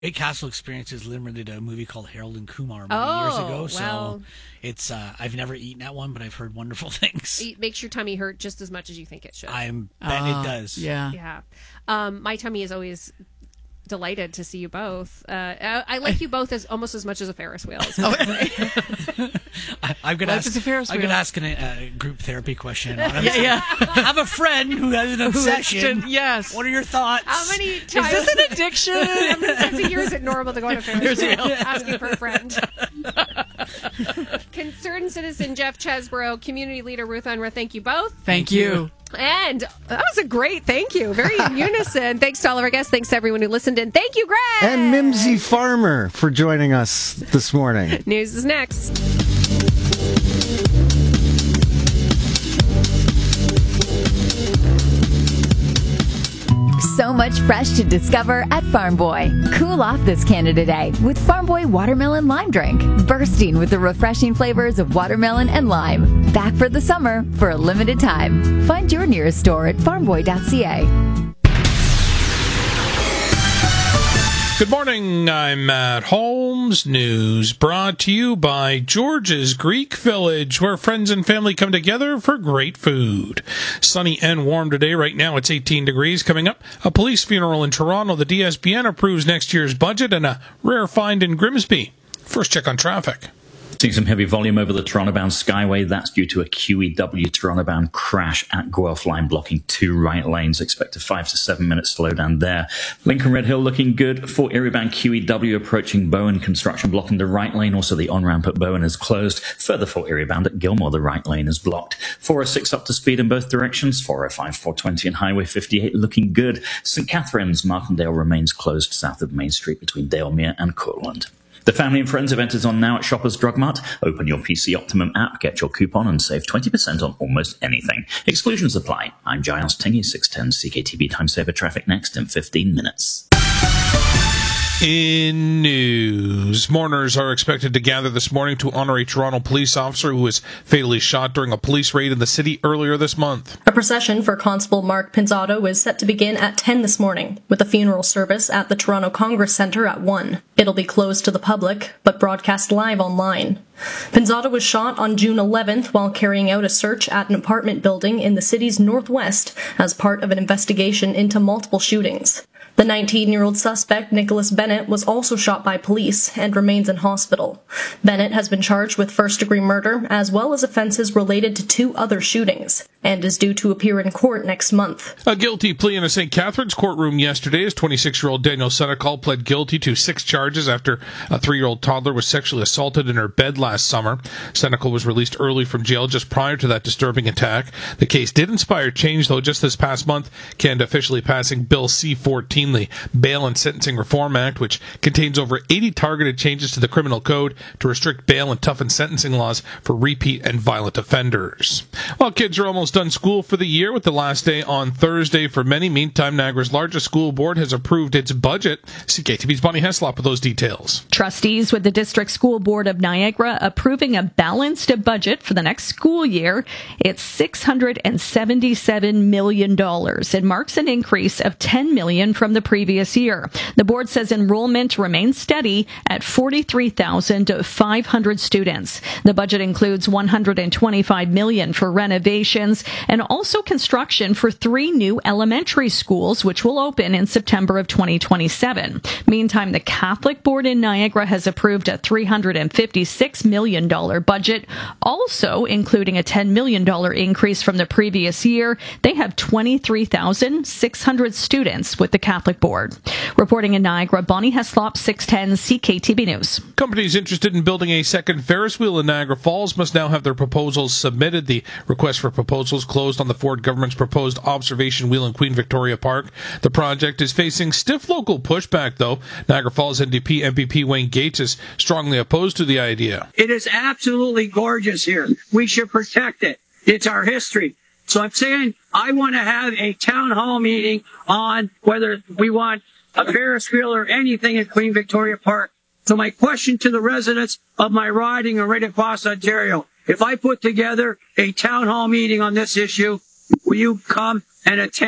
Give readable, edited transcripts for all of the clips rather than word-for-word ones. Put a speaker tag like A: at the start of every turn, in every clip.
A: Great Castle Experiences limited a movie called Harold and Kumar many years ago. So it's I've never eaten at one, but I've heard wonderful things.
B: It makes your tummy hurt just as much as you think it should.
A: I bet it does.
B: Yeah. My tummy is always delighted to see you both. I like you both as almost as much as a Ferris wheel.
A: I'm gonna ask a group therapy question. I have a friend who has an obsession.
C: Yes.
A: What are your thoughts?
B: How many times?
C: Is this an addiction?
B: How many times a year is it normal to go on a Ferris wheel? Asking for a friend. Concerned citizen Jeff Chesborough, community leader Ruth Unruh, thank you both.
C: Thank you.
B: And that was a great thank you. Very in unison. Thanks to all of our guests. Thanks to everyone who listened in. Thank you, Greg.
D: And Mimsy Farmer for joining us this morning.
B: News is next.
E: So much fresh to discover at Farm Boy. Cool off this Canada Day with Farm Boy Watermelon Lime Drink. Bursting with the refreshing flavors of watermelon and lime. Back for the summer for a limited time. Find your nearest store at farmboy.ca.
F: Good morning, I'm Matt Holmes. News brought to you by George's Greek Village, where friends and family come together for great food. Sunny and warm today. Right now it's 18 degrees. Coming up, a police funeral in Toronto. The DSBN approves next year's budget and a rare find in Grimsby. First check on traffic.
G: Seeing some heavy volume over the Toronto-bound Skyway. That's due to a QEW Toronto-bound crash at Guelph Line, blocking 2 right lanes. Expect a 5 to 7 minute slowdown there. Lincoln Red Hill looking good. For Erie-bound QEW approaching Bowen. Construction blocking the right lane. Also, the on-ramp at Bowen is closed. Further for Erie-bound at Gilmore, the right lane is blocked. 406 up to speed in both directions. 405, 420 and Highway 58 looking good. St. Catharines, Markendale remains closed south of Main Street between Dalemere and Courtland. The Family and Friends event is on now at Shoppers Drug Mart. Open your PC Optimum app, get your coupon, and save 20% on almost anything. Exclusions apply. I'm Giles Tingy, 610 CKTB Time Saver Traffic next in 15 minutes.
F: In news, mourners are expected to gather this morning to honor a Toronto police officer who was fatally shot during a police raid in the city earlier this month.
H: A procession for Constable Mark Pinzotto is set to begin at 10 this morning, with a funeral service at the Toronto Congress Centre at 1. It'll be closed to the public, but broadcast live online. Pinzotto was shot on June 11th while carrying out a search at an apartment building in the city's northwest as part of an investigation into multiple shootings. The 19-year-old suspect, Nicholas Bennett, was also shot by police and remains in hospital. Bennett has been charged with first-degree murder as well as offenses related to 2 other shootings and is due to appear in court next month.
F: A guilty plea in a St. Catharines courtroom yesterday as 26-year-old Daniel Senecal pled guilty to 6 charges after a 3-year-old toddler was sexually assaulted in her bed last summer. Senecal was released early from jail just prior to that disturbing attack. The case did inspire change, though, just this past month, Canada officially passing Bill C-14, the Bail and Sentencing Reform Act, which contains over 80 targeted changes to the criminal code to restrict bail and toughen sentencing laws for repeat and violent offenders. Well, kids are almost done school for the year, with the last day on Thursday for many. Meantime, Niagara's largest school board has approved its budget. CKTV's Bonnie Heslop with those details.
I: Trustees with the District School Board of Niagara approving a balanced budget for the next school year. It's $677 million. It marks an increase of $10 million from the previous year. The board says enrollment remains steady at 43,500 students. The budget includes $125 million for renovations and also construction for 3 new elementary schools, which will open in September of 2027. Meantime, the Catholic Board in Niagara has approved a $356 million budget, also including a $10 million increase from the previous year. They have 23,600 students with the Catholic Board. Reporting in Niagara, Bonnie Heslop, 610 CKTB News.
F: Companies interested in building a second Ferris wheel in Niagara Falls must now have their proposals submitted. The request for proposals closed on the Ford government's proposed observation wheel in Queen Victoria Park. The project is facing stiff local pushback, though. Niagara Falls NDP MPP Wayne Gates is strongly opposed to the idea.
J: It is absolutely gorgeous here. We should protect it. It's our history. So I'm saying I want to have a town hall meeting on whether we want a Ferris wheel or anything in Queen Victoria Park. So my question to the residents of my riding in Red Cross, Ontario, if I put together a town hall meeting on this issue, will you come and attend?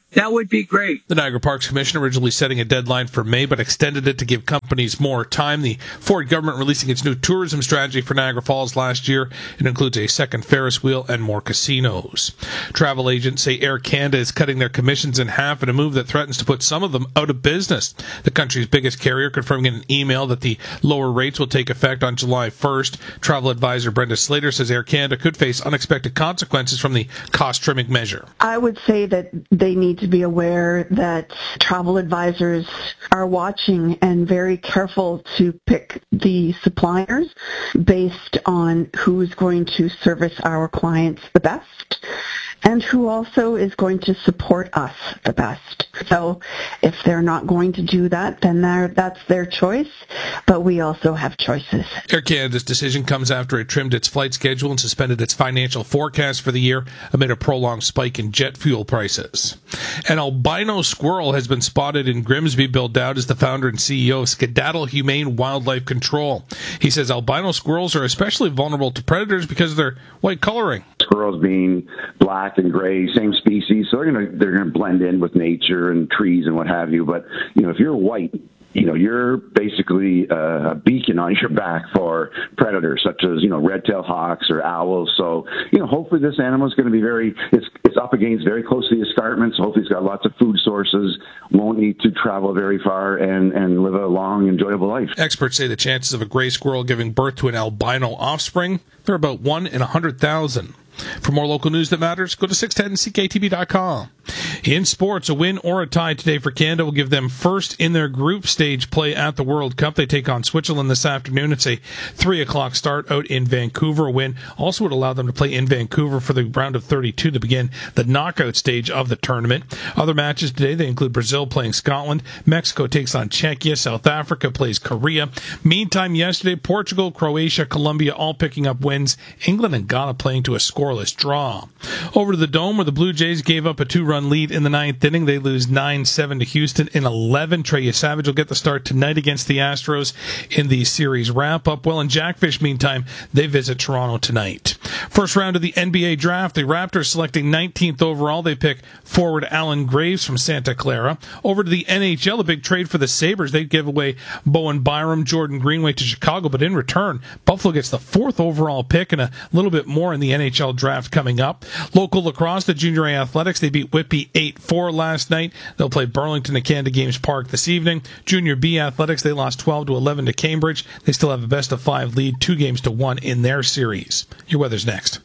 J: that would be great.
F: The Niagara Parks Commission originally setting a deadline for May, but extended it to give companies more time. The Ford government releasing its new tourism strategy for Niagara Falls last year. It includes a second Ferris wheel and more casinos. Travel agents say Air Canada is cutting their commissions in half in a move that threatens to put some of them out of business. The country's biggest carrier confirming in an email that the lower rates will take effect on July 1st. Travel advisor Brenda Slater says Air Canada could face unexpected consequences from the cost-trimming measure.
C: I would say that they need to be aware that travel advisors are watching and very careful to pick the suppliers based on who's going to service our clients the best and who also is going to support us the best. So if they're not going to do that, then that's their choice, but we also have choices.
F: Air Canada's decision comes after it trimmed its flight schedule and suspended its financial forecast for the year amid a prolonged spike in jet fuel prices. An albino squirrel has been spotted in Grimsby. Bill Dowd is the founder and CEO of Skedaddle Humane Wildlife Control. He says albino squirrels are especially vulnerable to predators because of their white coloring.
K: Squirrels being black and gray, same species, so they're gonna blend in with nature and trees and what have you. But if you're white, you're basically a beacon on your back for predators such as red-tailed hawks or owls. So hopefully this animal is going to be it's up against very close to the escarpment. So hopefully it's got lots of food sources, won't need to travel very far, and live a long, enjoyable life.
F: Experts say the chances of a gray squirrel giving birth to an albino offspring, they're about 1 in 100,000. For more local news that matters, go to 610ckTV.com. In sports, a win or a tie today for Canada will give them first in their group stage play at the World Cup. They take on Switzerland this afternoon. It's a 3 o'clock start out in Vancouver. A win also would allow them to play in Vancouver for the round of 32 to begin the knockout stage of the tournament. Other matches today, they include Brazil playing Scotland. Mexico takes on Czechia. South Africa plays Korea. Meantime, yesterday, Portugal, Croatia, Colombia all picking up wins. England and Ghana playing to a scoreless draw. Over to the Dome, where the Blue Jays gave up a 2-run lead in the 9th inning. They lose 9-7 to Houston in 11. Trey Savage will get the start tonight against the Astros in the series wrap-up. Well, in Jackfish, meantime, they visit Toronto tonight. First round of the NBA draft, the Raptors selecting 19th overall. They pick forward Alan Graves from Santa Clara. Over to the NHL, a big trade for the Sabres. They give away Bowen Byram, Jordan Greenway to Chicago, but in return, Buffalo gets the 4th overall pick and a little bit more in the NHL draft coming up. Local lacrosse, the Junior A Athletics, they beat Whitby 8-4 last night. They'll play Burlington at Canada Games Park this evening. Junior B Athletics, they lost 12-11 to Cambridge. They still have a best-of-5 lead, 2-1 in their series. Your weather's next.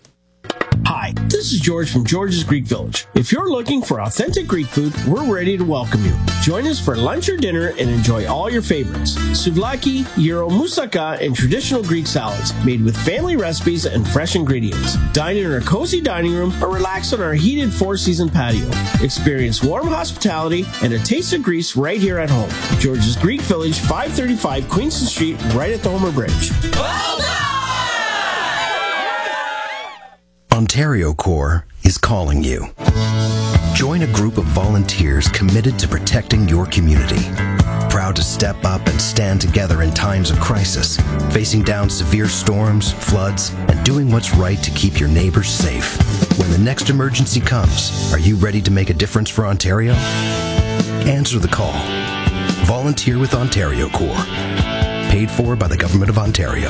L: Hi, this is George from George's Greek Village. If you're looking for authentic Greek food, we're ready to welcome you. Join us for lunch or dinner and enjoy all your favorites. Souvlaki, gyro, moussaka, and traditional Greek salads made with family recipes and fresh ingredients. Dine in our cozy dining room or relax on our heated 4-season patio. Experience warm hospitality and a taste of Greece right here at home. George's Greek Village, 535 Queenston Street, right at the Homer Bridge.
M: Well done!
N: Ontario Corps is calling you. Join a group of volunteers committed to protecting your community. Proud to step up and stand together in times of crisis, facing down severe storms, floods, and doing what's right to keep your neighbors safe. When the next emergency comes, are you ready to make a difference for Ontario? Answer the call. Volunteer with Ontario Corps. Paid for by the Government of Ontario.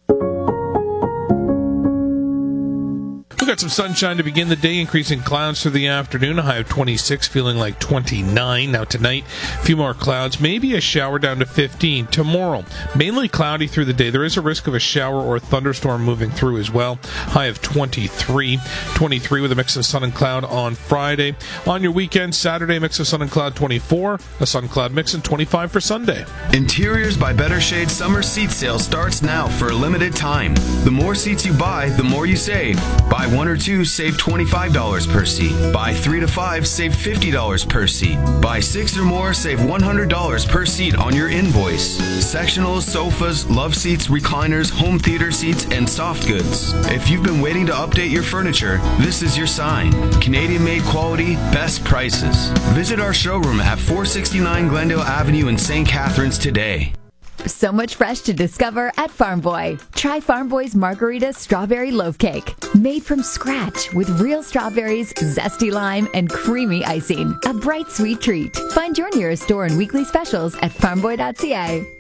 F: We've got some sunshine to begin the day, increasing clouds through the afternoon, a high of 26, feeling like 29. Now tonight, a few more clouds, maybe a shower down to 15. Tomorrow, mainly cloudy through the day. There is a risk of a shower or thunderstorm moving through as well. High of 23. 23 with a mix of sun and cloud on Friday. On your weekend, Saturday, mix of sun and cloud 24. A sun cloud mix and 25 for Sunday.
O: Interiors by Better Shade summer seat sale starts now for a limited time. The more seats you buy, the more you save. Buy 1 or 2, save $25 per seat. Buy 3 to 5, save $50 per seat. Buy 6 or more, save $100 per seat on your invoice. Sectionals, sofas, love seats, recliners, home theater seats, and soft goods. If you've been waiting to update your furniture, this is your sign. Canadian-made quality, best prices. Visit our showroom at 469 Glendale Avenue in St. Catharines today.
E: So much fresh to discover at Farm Boy. Try Farm Boy's Margarita Strawberry Loaf Cake. Made from scratch with real strawberries, zesty lime, and creamy icing. A bright, sweet treat. Find your nearest store and weekly specials at farmboy.ca.